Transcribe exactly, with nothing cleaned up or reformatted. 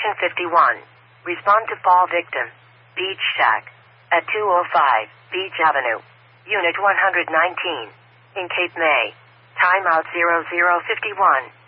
Section fifty-one. Respond to fall victim. Beach Shack. At two oh five Beach Avenue. Unit one hundred nineteen. In Cape May. Timeout zero zero fifty-one.